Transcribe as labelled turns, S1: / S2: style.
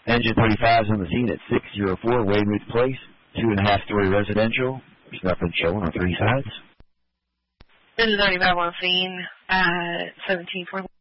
S1: Engine 35 is on the scene at 604 Weymouth Place, 2.5-story residential. There's nothing showing on 3 sides.
S2: This is 95 on scene, 1741.